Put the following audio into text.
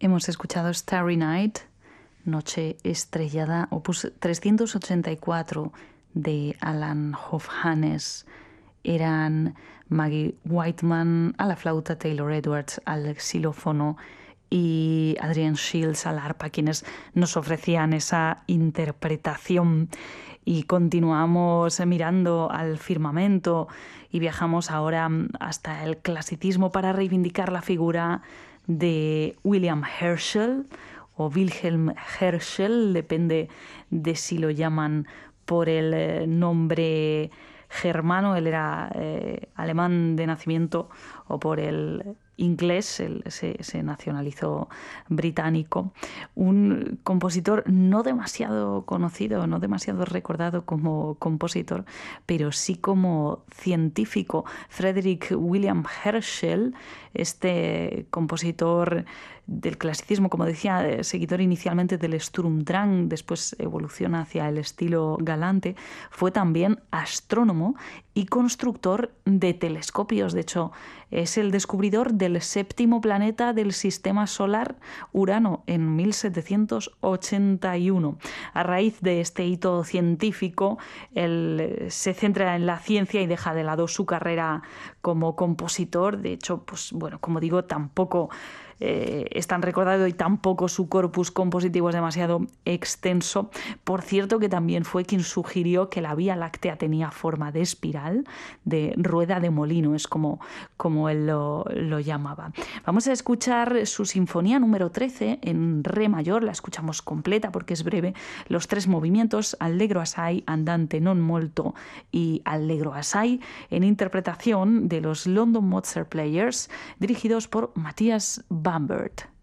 Hemos escuchado Starry Night, Noche Estrellada, opus 384 de Alan Hovhannes. Eran Maggie Whiteman a la flauta, Taylor Edwards al xilófono y Adrienne Shields al arpa, quienes nos ofrecían esa interpretación. Y continuamos mirando al firmamento y viajamos ahora hasta el clasicismo para reivindicar la figura de William Herschel o Wilhelm Herschel, depende de si lo llaman por el nombre germano, él era alemán de nacimiento, o por el inglés, él se nacionalizó británico. Un compositor no demasiado conocido, no demasiado recordado como compositor, pero sí como científico. Friedrich William Herschel, este compositor del clasicismo, como decía, seguidor inicialmente del Sturmdrang, después evoluciona hacia el estilo galante, fue también astrónomo y constructor de telescopios. De hecho, es el descubridor del séptimo planeta del sistema solar, Urano, en 1781. A raíz de este hito científico, él se centra en la ciencia y deja de lado su carrera como compositor. De hecho, pues bueno, como digo, tampoco es tan recordado y tampoco su corpus compositivo es demasiado extenso. Por cierto, que también fue quien sugirió que la Vía Láctea tenía forma de espiral, de rueda de molino, es como él lo llamaba. Vamos a escuchar su sinfonía número 13 en re mayor, la escuchamos completa porque es breve, los 3 movimientos, Allegro assai, Andante non molto y Allegro assai, en interpretación de los London Mozart Players, dirigidos por Matthias Bamberg.